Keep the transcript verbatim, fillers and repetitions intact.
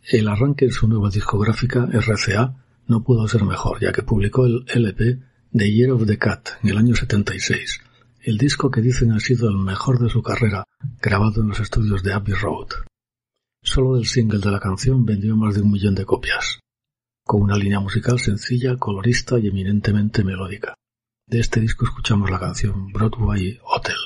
El arranque en su nueva discográfica R C A no pudo ser mejor, ya que publicó el L P The Year of the Cat en el año setenta y seis, el disco que dicen ha sido el mejor de su carrera, grabado en los estudios de Abbey Road. Solo del single de la canción vendió más de un millón de copias, con una línea musical sencilla, colorista y eminentemente melódica. De este disco escuchamos la canción Broadway Hotel.